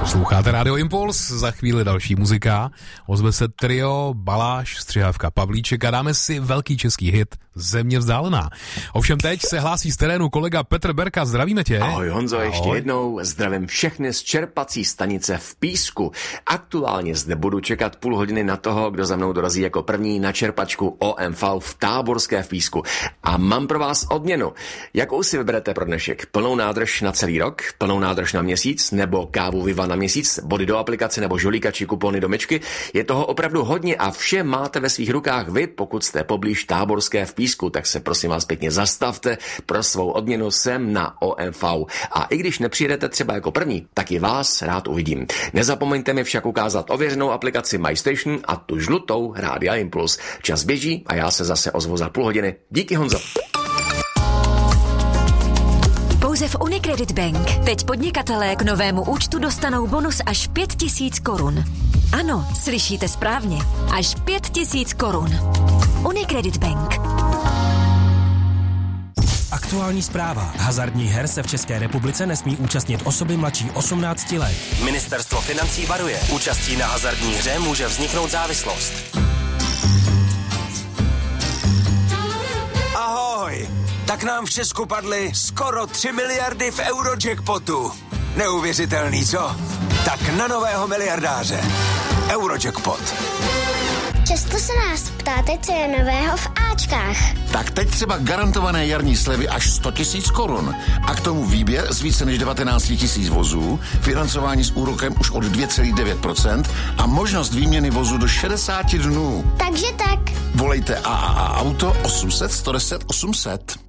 Posloucháte Radio Impuls, za chvíli další muzika. Ozve se trio Baláš, Střihavka, Pavlíček a dáme si velký český hit Země vzdálená. Ovšem teď se hlásí z terénu kolega Petr Berka, zdravíme tě. Ahoj Honzo, ještě jednou zdravím všechny z čerpací stanice v Písku. Aktuálně zde budu čekat půl hodiny na toho, kdo za mnou dorazí jako první na čerpačku OMV v Táborské v Písku. A mám pro vás odměnu. Jakou si vyberete pro dnešek? Plnou nádrž na celý rok, plnou nádrž na měsíc, nebo kávu Viva na měsíc, body do aplikace nebo žolíka či kupony do myčky? Je toho opravdu hodně a vše máte ve svých rukách vy, pokud jste poblíž Táborské v Písku, tak se prosím vás pěkně zastavte, pro svou odměnu sem na OMV. A i když nepřijedete třeba jako první, tak i vás rád uvidím. Nezapomeňte mi však ukázat ověřenou aplikaci MyStation a tu žlutou Rádia Impuls. Čas běží a já se zase ozvu za půl hodiny. Díky, Honzo. Pouze v Unicredit Bank teď podnikatelé k novému účtu dostanou bonus až 5 000 korun. Ano, slyšíte správně. Až 5 000 korun. Unicredit Bank. Aktuální zpráva. Hazardních her se v České republice nesmí účastnit osoby mladší 18 let. Ministerstvo financí varuje. Účastí na hazardní hře může vzniknout závislost. Ahoj! Tak nám v Česku padly skoro 3 miliardy v Eurojackpotu. Neuvěřitelný, co? Tak na nového miliardáře. Eurojackpot. Často se nás ptáte, co je nového v Ačkách. Tak teď třeba garantované jarní slevy až 100 000 korun. A k tomu výběr z více než 19 000 vozů, financování s úrokem už od 2,9% a možnost výměny vozu do 60 dnů. Takže tak. Volejte AAA Auto 800 110 800.